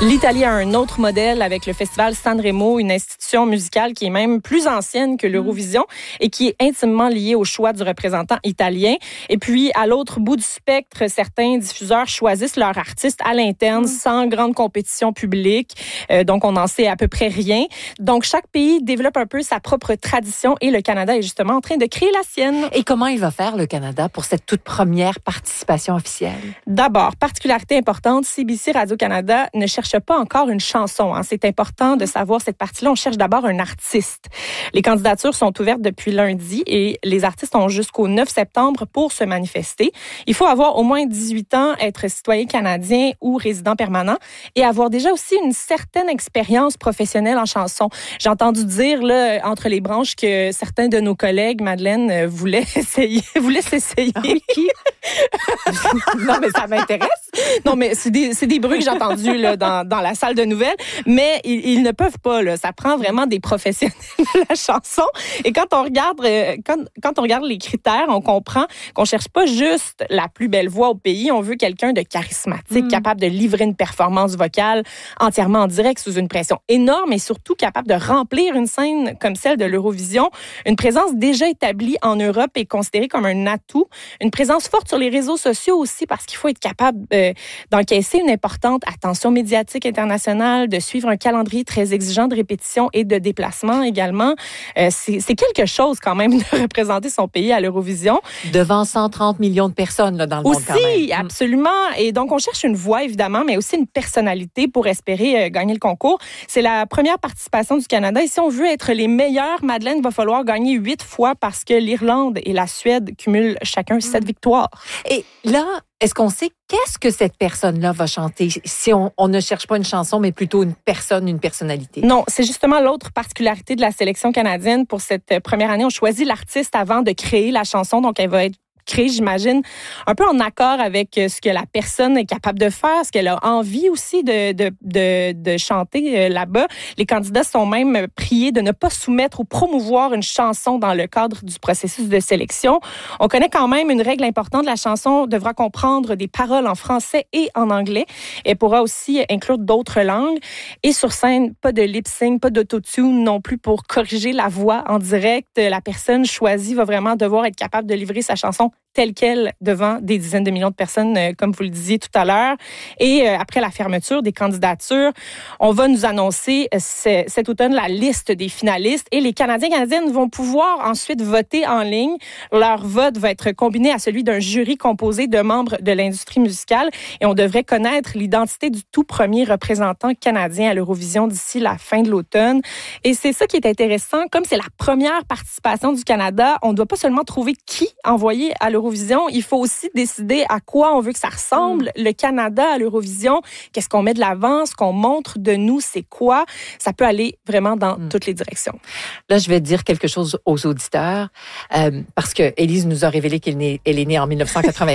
L'Italie a un autre modèle avec le festival Sanremo, une institution musicale qui est même plus ancienne que l'Eurovision et qui est intimement liée au choix du représentant italien. Et puis, à l'autre bout du spectre, certains diffuseurs choisissent leurs artistes à l'interne sans grande compétition publique. Donc, on n'en sait à peu près rien. Donc, chaque pays développe un peu sa propre tradition et le Canada est justement en train de créer la sienne. Et comment il va faire, le Canada, pour cette toute première participation officielle? D'abord, particularité importante, CBC Radio-Canada ne cherche pas encore une chanson. C'est important de savoir cette partie-là. On cherche d'abord un artiste. Les candidatures sont ouvertes depuis lundi et les artistes ont jusqu'au 9 septembre pour se manifester. Il faut avoir au moins 18 ans, être citoyen canadien ou résident permanent et avoir déjà aussi une certaine expérience professionnelle en chanson. J'ai entendu dire là, entre les branches que certains de nos collègues, Madeleine, voulaient s'essayer. Qui? Non, mais ça m'intéresse. Non, mais c'est des bruits que j'ai entendus là, dans la salle de nouvelles, mais ils ne peuvent pas. Là. Ça prend vraiment des professionnels de la chanson. Et quand on regarde les critères, on comprend qu'on cherche pas juste la plus belle voix au pays. On veut quelqu'un de charismatique, capable de livrer une performance vocale entièrement en direct sous une pression énorme et surtout capable de remplir une scène comme celle de l'Eurovision. Une présence déjà établie en Europe est considérée comme un atout. Une présence forte sur les réseaux sociaux aussi parce qu'il faut être capable d'encaisser une importante attention médiatique internationale, de suivre un calendrier très exigeant de répétition et de déplacement également. C'est quelque chose quand même de représenter son pays à l'Eurovision. Devant 130 millions de personnes là, dans le monde quand même. Aussi, absolument. Et donc, on cherche une voix, évidemment, mais aussi une personnalité pour espérer gagner le concours. C'est la première participation du Canada. Et si on veut être les meilleurs, Madeleine, il va falloir gagner 8 fois parce que l'Irlande et la Suède cumulent chacun 7 victoires. Et là, est-ce qu'on sait qu'est-ce que cette personne-là va chanter si on ne cherche pas une chanson, mais plutôt une personne, une personnalité? Non, c'est justement l'autre particularité de la sélection canadienne. Pour cette première année, on choisit l'artiste avant de créer la chanson. Donc, elle va être créée, j'imagine, un peu en accord avec ce que la personne est capable de faire, ce qu'elle a envie aussi de chanter là-bas. Les candidats sont même priés de ne pas soumettre ou promouvoir une chanson dans le cadre du processus de sélection. On connaît quand même une règle importante. La chanson devra comprendre des paroles en français et en anglais. Elle pourra aussi inclure d'autres langues. Et sur scène, pas de lip-sync, pas d'autotune non plus pour corriger la voix en direct. La personne choisie va vraiment devoir être capable de livrer sa chanson telle quelle devant des dizaines de millions de personnes, comme vous le disiez tout à l'heure. Et après la fermeture des candidatures, on va nous annoncer cet automne la liste des finalistes et les Canadiens et Canadiennes vont pouvoir ensuite voter en ligne. Leur vote va être combiné à celui d'un jury composé de membres de l'industrie musicale et on devrait connaître l'identité du tout premier représentant canadien à l'Eurovision d'ici la fin de l'automne. Et c'est ça qui est intéressant. Comme c'est la première participation du Canada, on ne doit pas seulement trouver qui envoyer à l'Eurovision, il faut aussi décider à quoi on veut que ça ressemble. Le Canada à l'Eurovision, qu'est-ce qu'on met de l'avant, ce qu'on montre de nous, c'est quoi? Ça peut aller vraiment dans toutes les directions. Là, je vais dire quelque chose aux auditeurs parce que Élise nous a révélé qu'elle est née en 1980.